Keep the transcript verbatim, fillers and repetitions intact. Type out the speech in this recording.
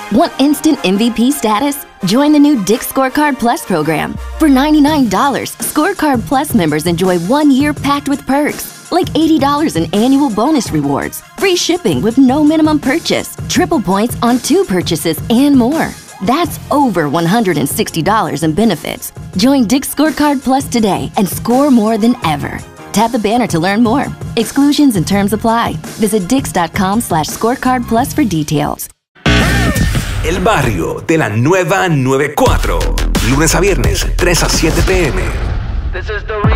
Want instant M V P status? Join the new Dick's Scorecard Plus program. For ninety-nine dollars, Scorecard Plus members enjoy one year packed with perks, like eighty dollars in annual bonus rewards, free shipping with no minimum purchase, triple points on two purchases, and more. That's over one hundred sixty dollars in benefits. Join Dick's Scorecard Plus today and score more than ever. Tap the banner to learn more. Exclusions and terms apply. Visit dix.com slash scorecard plus for details. El barrio de la nueva noventa y cuatro. Lunes a viernes, tres a siete p m. This is the